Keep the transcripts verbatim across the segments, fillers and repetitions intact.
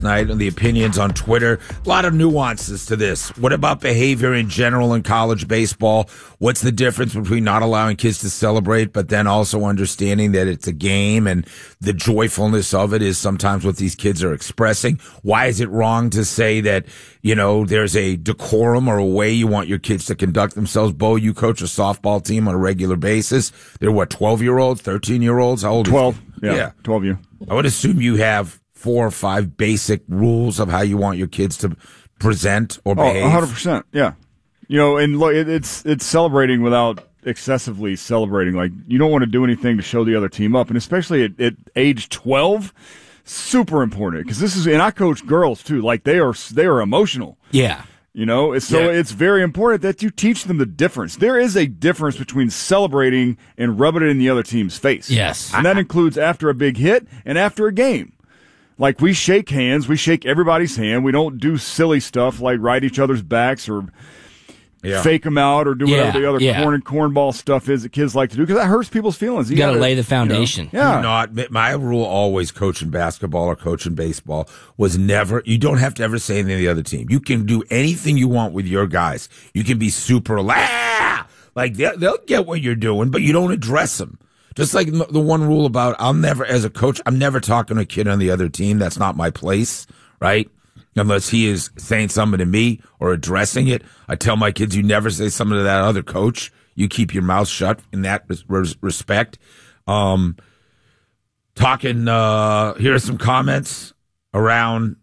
Night and the opinions on Twitter. A lot of nuances to this. What about behavior in general in college baseball? What's the difference between not allowing kids to celebrate, but then also understanding that it's a game and the joyfulness of it is sometimes what these kids are expressing? Why is it wrong to say that, you know, there's a decorum or a way you want your kids to conduct themselves? Bo, you coach a softball team on a regular basis. They're what, twelve-year-olds, thirteen-year-olds? How old twelve. Is it? Yeah, yeah, twelve you. I would assume you have four or five basic rules of how you want your kids to present or behave. Oh, one hundred percent, yeah. You know, and look, it, it's it's celebrating without excessively celebrating. Like, you don't want to do anything to show the other team up, and especially at, at age twelve, super important. Because this is, and I coach girls too. Like, they are they are emotional. Yeah. You know, so yeah. It's very important that you teach them the difference. There is a difference between celebrating and rubbing it in the other team's face. Yes. And that includes after a big hit and after a game. Like, we shake hands, we shake everybody's hand. We don't do silly stuff like ride each other's backs or yeah. fake them out or do yeah, whatever the other yeah. corn and cornball stuff is that kids like to do, because that hurts people's feelings. You, you got to lay the foundation. You know, yeah. Not, my rule always coaching basketball or coaching baseball was never, you don't have to ever say anything to the other team. You can do anything you want with your guys. You can be super, lah! Like, they'll, they'll get what you're doing, but you don't address them. Just like the one rule about, I'll never, as a coach, I'm never talking to a kid on the other team. That's not my place, right? Unless he is saying something to me or addressing it. I tell my kids, you never say something to that other coach. You keep your mouth shut in that res- respect. Um, talking, uh, here are some comments around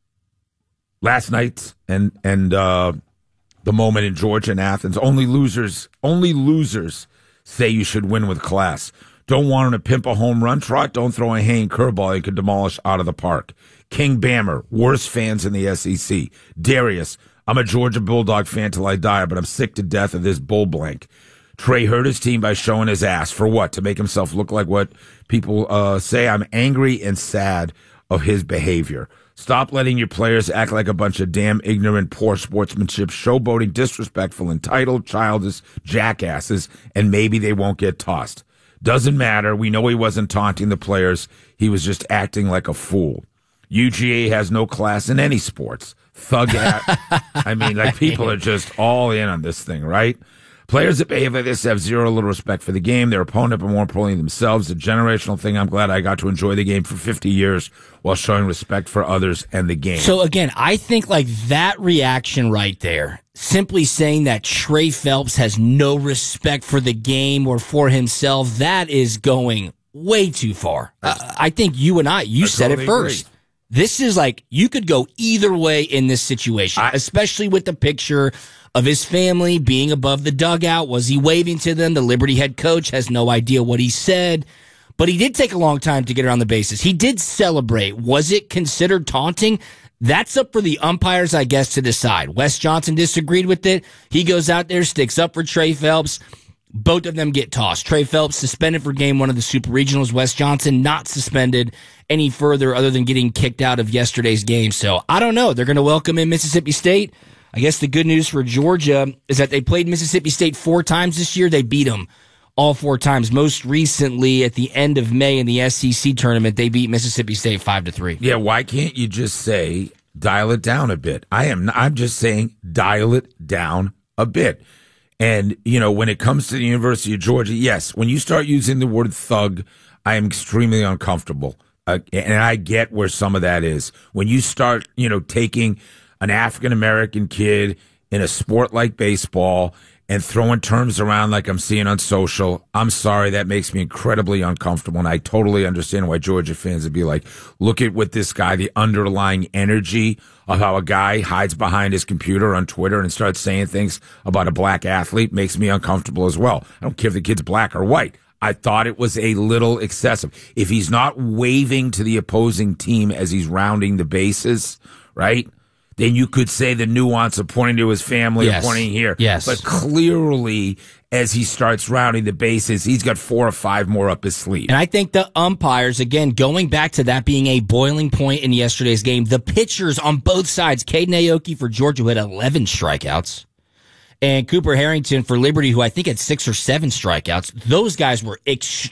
last night and, and, uh, the moment in Georgia and Athens. Only losers, only losers say you should win with class. Don't want him to pimp a home run trot. Don't throw a hanging curveball you could demolish out of the park. King Bammer, worst fans in the S E C. Darius, I'm a Georgia Bulldog fan till I die, but I'm sick to death of this bull blank. Trey hurt his team by showing his ass. For what? To make himself look like what people uh, say. I'm angry and sad of his behavior. Stop letting your players act like a bunch of damn ignorant, poor sportsmanship, showboating, disrespectful, entitled, childish jackasses, and maybe they won't get tossed. Doesn't matter. We know he wasn't taunting the players. He was just acting like a fool. U G A has no class in any sports. Thug at, I mean, like, people are just all in on this thing, right? Players that behave like this have zero little respect for the game, their opponent, but more importantly themselves. A generational thing. I'm glad I got to enjoy the game for fifty years while showing respect for others and the game. So again, I think like that reaction right there, simply saying that Trey Phelps has no respect for the game or for himself, that is going way too far. Uh, I think you and I, you I said totally it first. Agree. This is like, you could go either way in this situation, I, especially with the picture of his family being above the dugout. Was he waving to them? The Liberty head coach has no idea what he said, but he did take a long time to get around the bases. He did celebrate. Was it considered taunting? That's up for the umpires, I guess, to decide. Wes Johnson disagreed with it. He goes out there, sticks up for Trey Phelps. Both of them get tossed. Trey Phelps suspended for game one of the Super Regionals. Wes Johnson not suspended any further other than getting kicked out of yesterday's game. So I don't know. They're going to welcome in Mississippi State. I guess the good news for Georgia is that they played Mississippi State four times this year. They beat them all four times. Most recently, at the end of May in the S E C tournament, they beat Mississippi State five to three. Yeah, why can't you just say dial it down a bit? I am. I'm just saying dial it down a bit. And, you know, when it comes to the University of Georgia, yes, when you start using the word thug, I am extremely uncomfortable. Uh, and I get where some of that is. When you start, you know, taking an African-American kid in a sport like baseball and throwing terms around like I'm seeing on social, I'm sorry, that makes me incredibly uncomfortable. And I totally understand why Georgia fans would be like, look at what this guy, the underlying energy of how a guy hides behind his computer on Twitter and starts saying things about a black athlete makes me uncomfortable as well. I don't care if the kid's black or white. I thought it was a little excessive. If he's not waving to the opposing team as he's rounding the bases, right, then you could say the nuance of pointing to his family yes. or pointing here. Yes. But clearly, as he starts rounding the bases, he's got four or five more up his sleeve. And I think the umpires, again, going back to that being a boiling point in yesterday's game, the pitchers on both sides, Caden Aoki for Georgia, who had eleven strikeouts, and Cooper Harrington for Liberty, who I think had six or seven strikeouts. Those guys were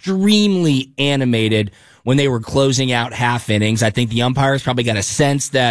extremely animated when they were closing out half innings. I think the umpires probably got a sense that